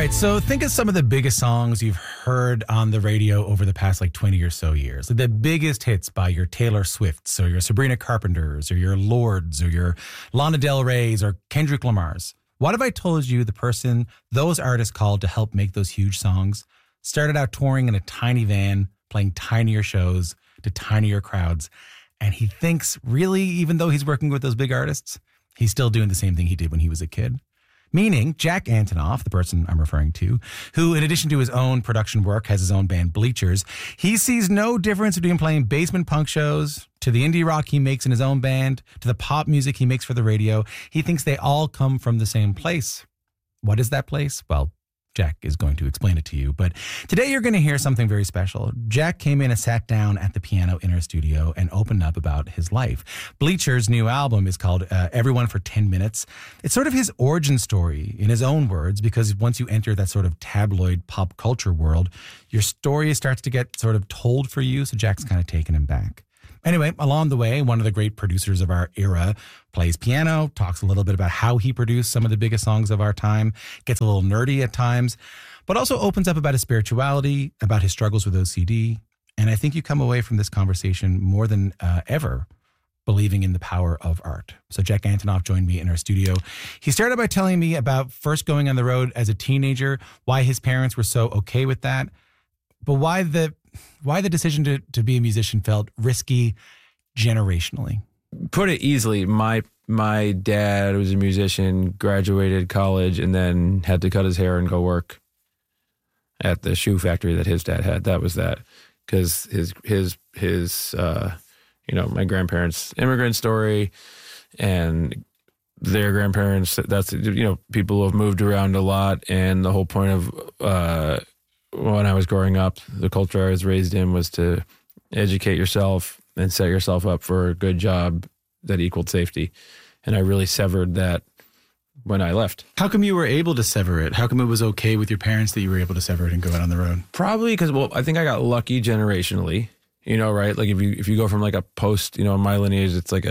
right, so think of some of the biggest songs you've heard on the radio over the past 20 or so years. The biggest hits by your Taylor Swifts or your Sabrina Carpenters or your Lords or your Lana Del Rey's or Kendrick Lamar's. What if I told you the person those artists called to help make those huge songs started out touring in a tiny van, playing tinier shows to tinier crowds, and he thinks really, even though he's working with those big artists, he's still doing the same thing he did when he was a kid? Meaning Jack Antonoff, the person I'm referring to, who in addition to his own production work has his own band Bleachers, he sees no difference between playing basement punk shows to the indie rock he makes in his own band to the pop music he makes for the radio. He thinks they all come from the same place. What is that place? Well, Jack is going to explain it to you. But today you're going to hear something very special. Jack came in and sat down at the piano in our studio and opened up about his life. Bleacher's new album is called Everyone for 10 Minutes. It's sort of his origin story in his own words, because once you enter that sort of tabloid pop culture world, your story starts to get sort of told for you. So Jack's kind of taken him back. Anyway, along the way, one of the great producers of our era plays piano, talks a little bit about how he produced some of the biggest songs of our time, gets a little nerdy at times, but also opens up about his spirituality, about his struggles with OCD. And I think you come away from this conversation more than ever believing in the power of art. So Jack Antonoff joined me in our studio. He started by telling me about first going on the road as a teenager, why his parents were so okay with that, but why the decision to be a musician felt risky generationally. Put it easily, my dad was a musician, graduated college, and then had to cut his hair and go work at the shoe factory that his dad had. That was that, because his my grandparents' immigrant story and their grandparents. That's people who have moved around a lot, and the whole point of when I was growing up, the culture I was raised in was to educate yourself and set yourself up for a good job that equaled safety. And I really severed that when I left. How come you were able to sever it? How come it was okay with your parents that you were able to sever it and go out on the road? Probably because, I think I got lucky generationally, right? Like if you go from like a post, in my lineage, it's like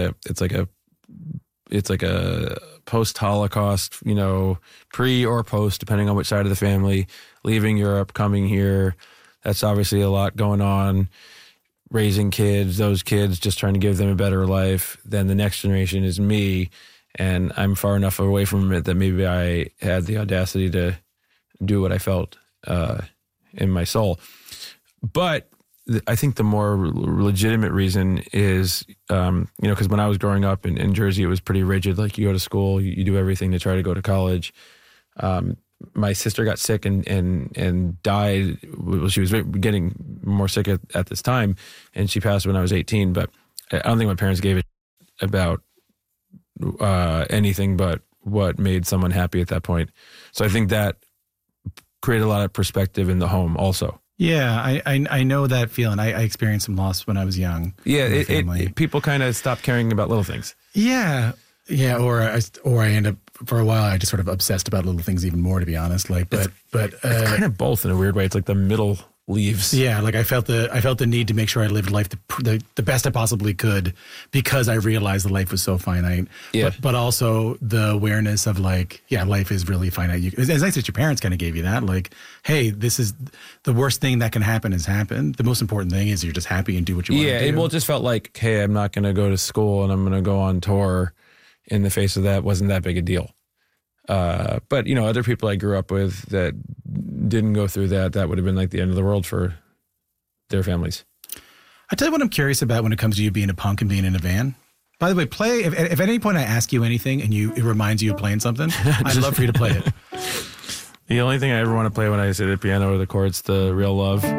a post-Holocaust, pre or post, depending on which side of the family, leaving Europe, coming here. That's obviously a lot going on. Raising kids, those kids, just trying to give them a better life. Then the next generation is me, and I'm far enough away from it that maybe I had the audacity to do what I felt in my soul. But I think the more legitimate reason is, because when I was growing up in Jersey, it was pretty rigid. Like you go to school, you do everything to try to go to college. My sister got sick and died. Well, she was getting more sick at this time, and she passed when I was 18. But I don't think my parents gave a about anything but what made someone happy at that point. So I think that created a lot of perspective in the home also. Yeah, I know that feeling. I experienced some loss when I was young. Yeah, people kind of stop caring about little things. Yeah, or I end up, for a while, I just sort of obsessed about little things even more, to be honest. But it's kind of both in a weird way. It's like the middle leaves. Yeah, like I felt the need to make sure I lived life the best I possibly could, because I realized that life was so finite. Yeah. But also the awareness of life is really finite. It's nice that your parents kind of gave you that. Like, hey, this is the worst thing that can happen has happened. The most important thing is you're just happy and do what you want to do. Yeah, it just felt like, hey, I'm not going to go to school and I'm going to go on tour. In the face of that, wasn't that big a deal. But, other people I grew up with that didn't go through that would have been like the end of the world for their families. I tell you what I'm curious about when it comes to you being a punk and being in a van. By the way, if at any point I ask you anything and it reminds you of playing something, I'd love for you to play it. The only thing I ever want to play when I sit at the piano or the chords, the Real Love. I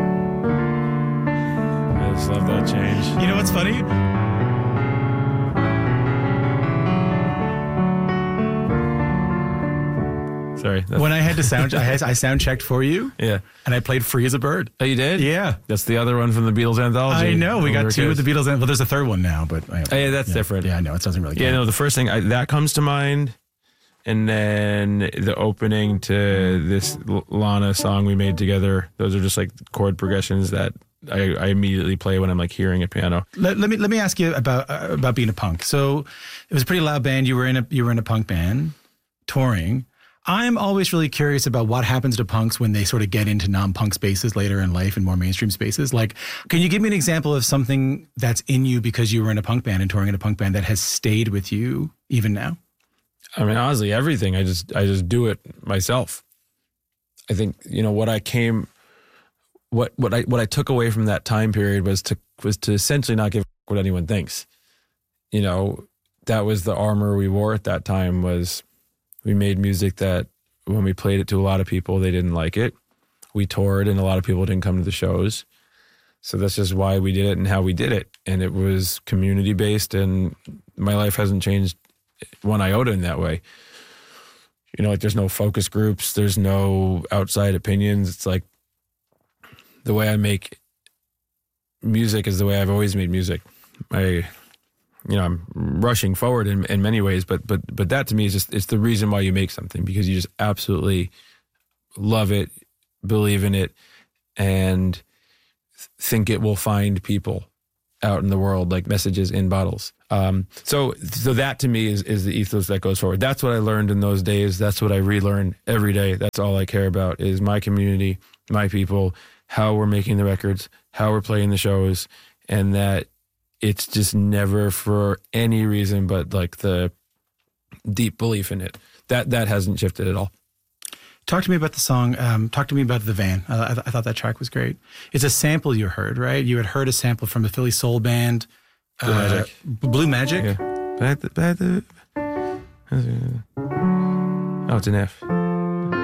just love that change. You know what's funny? Sorry. When I had to I sound checked for you. Yeah. And I played Free as a Bird. Oh, you did? Yeah. That's the other one from the Beatles anthology. I know. We got two of the Beatles. Well, there's a third one now, but. Yeah, that's different. Yeah, I know. It doesn't really count. Yeah, no, the first thing that comes to mind. And then the opening to this Lana song we made together. Those are just like chord progressions that I immediately play when I'm like hearing a piano. Let me ask you about being a punk. So it was a pretty loud band. You were in a punk band touring. I'm always really curious about what happens to punks when they sort of get into non-punk spaces later in life and more mainstream spaces. Like, can you give me an example of something that's in you because you were in a punk band and touring in a punk band that has stayed with you even now? I mean, honestly, everything. I just do it myself. I think, what I took away from that time period was to essentially not give a what anyone thinks. That was the armor we wore at that time. Was we made music that when we played it to a lot of people, they didn't like it. We toured and a lot of people didn't come to the shows. So that's just why we did it and how we did it. And it was community based, and my life hasn't changed one iota in that way. Like there's no focus groups, there's no outside opinions. It's like the way I make music is the way I've always made music. I'm rushing forward in many ways, but that to me is just, it's the reason why you make something, because you just absolutely love it, believe in it, and think it will find people out in the world like messages in bottles. So that to me is the ethos that goes forward. That's what I learned in those days. That's what I relearn every day. That's all I care about is my community, my people, how we're making the records, how we're playing the shows, and that it's just never for any reason but like the deep belief in it. That hasn't shifted at all. Talk to me about the song. Talk to me about The Van. I thought that track was great. It's a sample you heard, right? You had heard a sample from the Philly soul band. Blue Magic. Blue Magic? Yeah. Oh, it's an F.